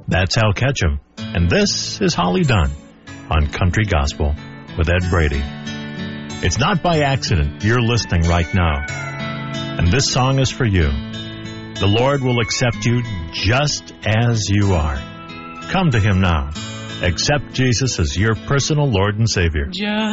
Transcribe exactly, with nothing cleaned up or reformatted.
That's Hal Ketchum. And this is Holly Dunn on Country Gospel with Ed Brady. It's not by accident you're listening right now. And this song is for you. The Lord will accept you just as you are. Come to Him now. Accept Jesus as your personal Lord and Savior. Just